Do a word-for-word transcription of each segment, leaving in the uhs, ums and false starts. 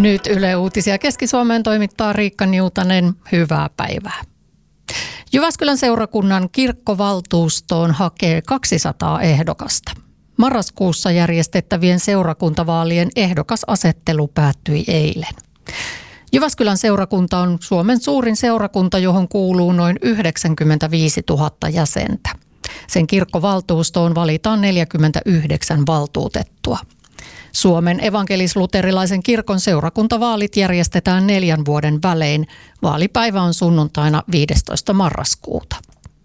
Nyt Yle Uutisia Keski-Suomeen toimittaa Riikka Niutanen. Hyvää päivää. Jyväskylän seurakunnan kirkkovaltuustoon hakee kaksisataa ehdokasta. Marraskuussa järjestettävien seurakuntavaalien ehdokasasettelu päättyi eilen. Jyväskylän seurakunta on Suomen suurin seurakunta, johon kuuluu noin yhdeksänkymmentäviisituhatta jäsentä. Sen kirkkovaltuustoon valitaan neljäkymmentäyhdeksän valtuutettua. Suomen evankelis-luterilaisen kirkon seurakuntavaalit järjestetään neljän vuoden välein. Vaalipäivä on sunnuntaina viidestoista marraskuuta.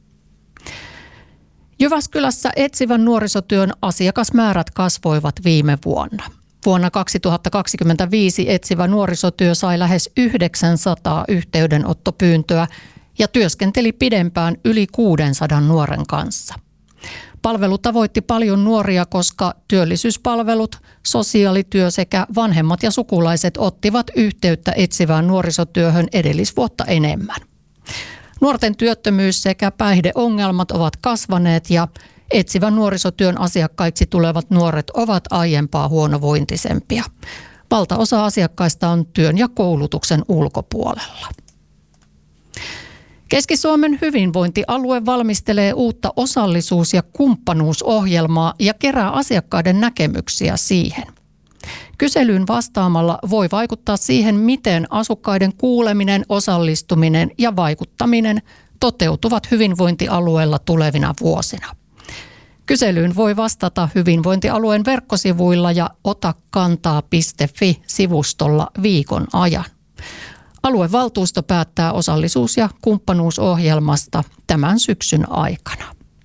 Jyväskylässä etsivän nuorisotyön asiakasmäärät kasvoivat viime vuonna. Vuonna kaksituhattakaksikymmentäviisi etsivä nuorisotyö sai lähes yhdeksänsataa yhteydenottopyyntöä ja työskenteli pidempään yli kuusisataa nuoren kanssa. Palvelu tavoitti paljon nuoria, koska työllisyyspalvelut, sosiaalityö sekä vanhemmat ja sukulaiset ottivat yhteyttä etsivään nuorisotyöhön edellisvuotta enemmän. Nuorten työttömyys sekä päihdeongelmat ovat kasvaneet ja etsivän nuorisotyön asiakkaiksi tulevat nuoret ovat aiempaa huonovointisempia. Valtaosa asiakkaista on työn ja koulutuksen ulkopuolella. Keski-Suomen hyvinvointialue valmistelee uutta osallisuus- ja kumppanuusohjelmaa ja kerää asiakkaiden näkemyksiä siihen. Kyselyyn vastaamalla voi vaikuttaa siihen, miten asukkaiden kuuleminen, osallistuminen ja vaikuttaminen toteutuvat hyvinvointialueella tulevina vuosina. Kyselyyn voi vastata hyvinvointialueen verkkosivuilla ja otakantaa piste fi-sivustolla viikon ajan. Aluevaltuusto päättää osallisuus- ja kumppanuusohjelmasta tämän syksyn aikana.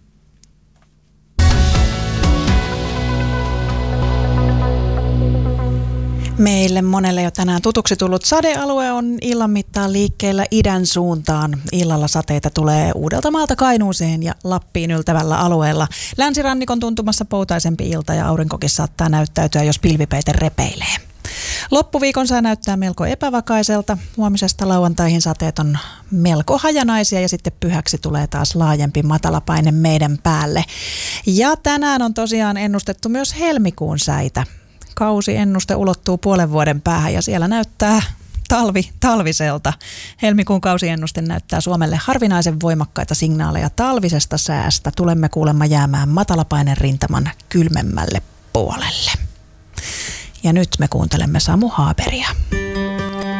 Meille monelle jo tänään tutuksi tullut sadealue on illan mittaan liikkeellä idän suuntaan. Illalla sateita tulee Uudeltamaalta Kainuuseen ja Lappiin yltävällä alueella. Länsirannikon tuntumassa poutaisempi ilta ja aurinkokin saattaa näyttäytyä, jos pilvipeite repeilee. Loppuviikon saa näyttää melko epävakaiselta. Huomisesta lauantaihin sateet on melko hajanaisia ja sitten pyhäksi tulee taas laajempi matalapaine meidän päälle. Ja tänään on tosiaan ennustettu myös helmikuun säitä. Kausiennuste ulottuu puolen vuoden päähän ja siellä näyttää talvi talviselta. Helmikuun kausiennuste näyttää Suomelle harvinaisen voimakkaita signaaleja talvisesta säästä. Tulemme kuulemma jäämään matalapainen rintaman kylmemmälle puolelle. Ja nyt me kuuntelemme Samu Haaberia.